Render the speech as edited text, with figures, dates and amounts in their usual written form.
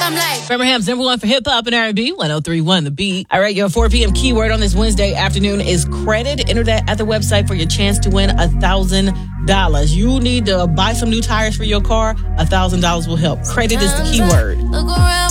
Birmingham's number one for hip hop and R&B, 103.1 The Beat. All right, your 4 p.m. keyword on this Wednesday afternoon is credit. Enter that at the website for your chance to win $1,000. You need to buy some new tires for your car. $1,000 will help. Credit is the keyword.